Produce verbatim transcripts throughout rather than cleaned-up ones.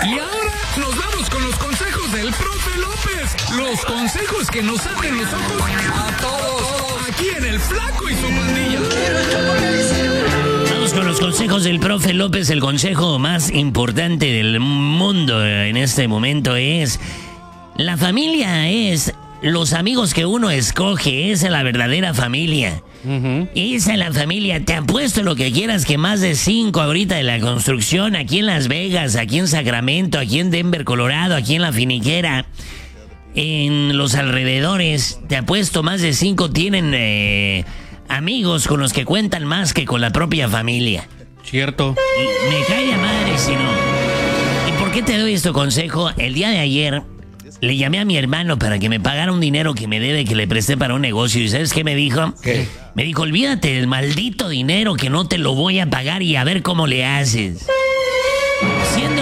Y ahora nos vamos con los consejos del profe López. Los consejos que nos abren los ojos a todos. Aquí en El Flaco y su pandilla. Vamos con los consejos del profe López. El consejo más importante del mundo en este momento es: la familia es los amigos que uno escoge. Esa es la verdadera familia. Uh-huh. Esa es la familia. Te apuesto lo que quieras que más de cinco ahorita de la construcción, aquí en Las Vegas, aquí en Sacramento, aquí en Denver, Colorado, aquí en La Finiquera, en los alrededores, te apuesto más de cinco tienen eh, amigos con los que cuentan más que con la propia familia. Cierto. Y me cae a madre si no. ¿Y por qué te doy este consejo? El día de ayer le llamé a mi hermano para que me pagara un dinero que me debe, que le presté para un negocio. ¿Y sabes qué me dijo? ¿Qué? Me dijo, olvídate del maldito dinero, que no te lo voy a pagar y a ver cómo le haces. Siendo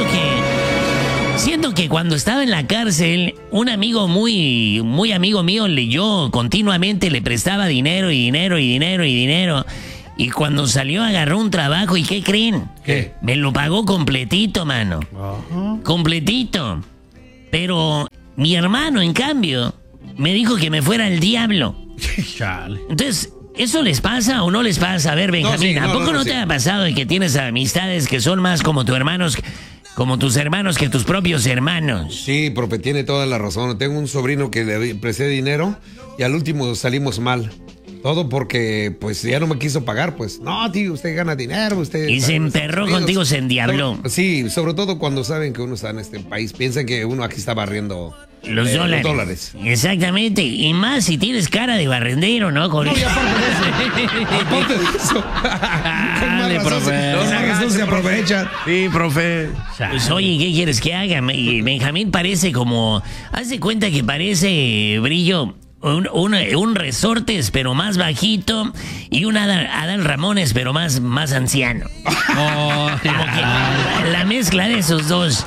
que, siendo que cuando estaba en la cárcel, un amigo muy, muy amigo mío, le, yo continuamente le prestaba dinero y dinero y dinero y dinero. Y cuando salió agarró un trabajo y ¿qué creen? ¿Qué? Me lo pagó completito, mano. Uh-huh. Completito. Pero mi hermano, en cambio, me dijo que me fuera al diablo. Entonces, ¿eso les pasa o no les pasa? A ver, Benjamín, no, sí, no, ¿a poco no, no, no te sí. ha pasado de que tienes amistades que son más como tus hermanos, como tus hermanos que tus propios hermanos? Sí, profe, tiene toda la razón. Tengo un sobrino que le presté dinero y al último salimos mal. Todo porque, pues, ya no me quiso pagar, pues. No, tío, usted gana dinero, usted... Y se emperró contigo, se endiabló. Sí, sobre todo cuando saben que uno está en este país. Piensan que uno aquí está barriendo... Los, eh, dólares. los dólares. Exactamente. Y más si tienes cara de barrendero, ¿no? Con no, y aparte de eso. aparte de eso. Dale, profe. Los agaches se aprovechan. Sí, profe. Pues oye, ¿qué quieres que haga? Y Benjamín parece como... Haz de cuenta que parece, Brillo... Un, un, un Resortes, pero más bajito, y un Adal, Adal Ramones, pero más, más anciano. Oh, como que la, la mezcla de esos dos.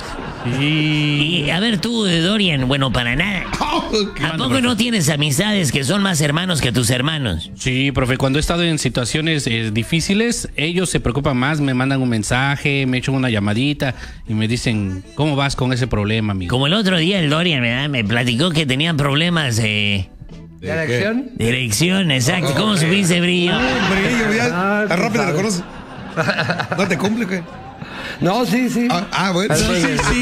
Sí. Y a ver tú, Dorian, bueno, para nada. ¿A poco no tienes amistades que son más hermanos que tus hermanos? Sí, profe, cuando he estado en situaciones eh, difíciles, ellos se preocupan más, me mandan un mensaje, me echan una llamadita y me dicen, ¿cómo vas con ese problema, amigo? Como el otro día el Dorian, ¿verdad? Me platicó que tenían problemas eh, ¿De erección? De erección, exacto. ¿Cómo oh, supiste, Brillo? No, Brillo, ya. Ah, rápido lo conoces. ¿No te cumple, qué? No, sí, sí. Ah, ah bueno. Sí, sí, sí.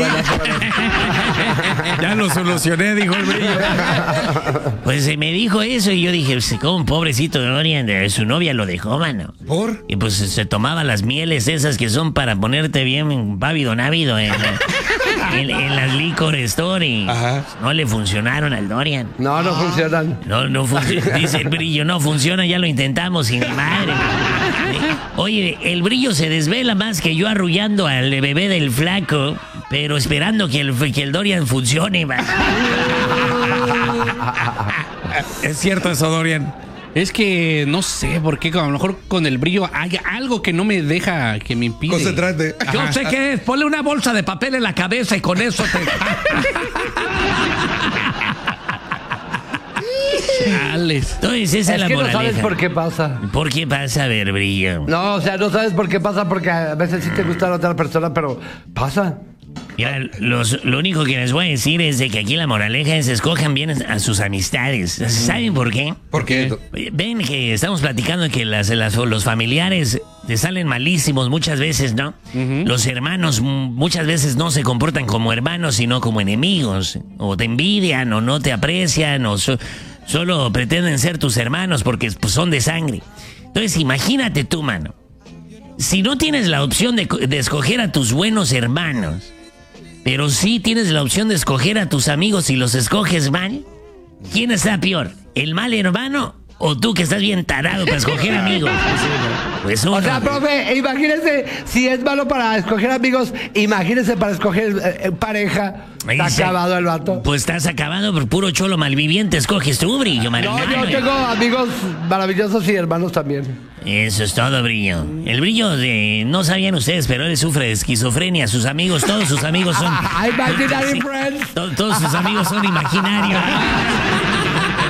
Ya lo solucioné, dijo el Brillo. Pues eh, me dijo eso y yo dije, ¿cómo un pobrecito Dorian? Su novia lo dejó, mano. ¿Por? Y pues se tomaba las mieles esas que son para ponerte bien pávido návido en, en, en las liquor store y Ajá. no le funcionaron al Dorian. No, no funcionan. No, no funcionan. Dice el Brillo, no funciona, ya lo intentamos sin madre. Oye, el Brillo se desvela más que yo arrullando al bebé del Flaco, pero esperando que el, que el Dorian funcione. Es cierto eso, Dorian. Es que no sé por qué, a lo mejor con el Brillo hay algo que no me deja, que me impide. Concentrate. Yo sé qué es, ponle una bolsa de papel en la cabeza y con eso te... Entonces esa es, es la que moraleja. No sabes por qué pasa. ¿Por qué pasa, a ver, Brillo? No, o sea, no sabes por qué pasa porque a veces sí te gusta la otra persona, pero pasa. Mira, los, lo único que les voy a decir es de que aquí la moraleja es escojan bien a sus amistades. ¿Saben por qué? ¿Por qué? Ven que estamos platicando que las, las, los familiares te salen malísimos muchas veces, ¿no? Uh-huh. Los hermanos muchas veces no se comportan como hermanos, sino como enemigos. O te envidian, o no te aprecian, o so, solo pretenden ser tus hermanos porque pues, son de sangre. Entonces imagínate tú, mano. Si no tienes la opción de, de escoger a tus buenos hermanos, pero sí tienes la opción de escoger a tus amigos y los escoges mal, ¿quién está peor? ¿El mal hermano o tú que estás bien tarado para escoger amigos? Pues uno. O sea, profe, imagínese, si es malo para escoger amigos, imagínese para escoger eh, pareja. Está Dice, acabado el vato. Pues estás acabado por puro cholo malviviente, escoges tu Brillo, No, yo tengo amigos maravillosos y hermanos también. Eso es todo, Brillo. El Brillo, de, no sabían ustedes, pero él sufre de esquizofrenia. Sus amigos, todos sus amigos son... Imaginary sí, friends. To, todos sus amigos son imaginarios.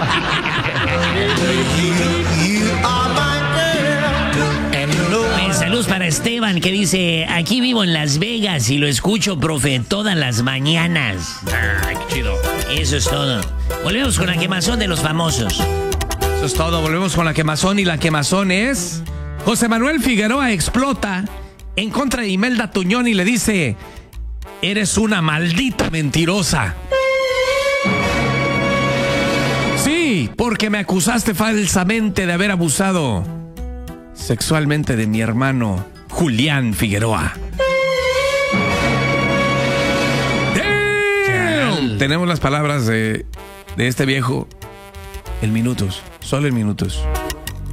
Me saluda Saludos para Esteban, que dice, aquí vivo en Las Vegas y lo escucho, profe, todas las mañanas. Ay, qué chido. Eso es todo. Volvemos con la quemazón de los famosos. Eso es todo, volvemos con la quemazón y la quemazón es... José Manuel Figueroa explota en contra de Imelda Tuñón y le dice, eres una maldita mentirosa. Sí, porque me acusaste falsamente de haber abusado sexualmente de mi hermano Julián Figueroa. Damn. Tenemos las palabras de, de este viejo en minutos, solo en minutos.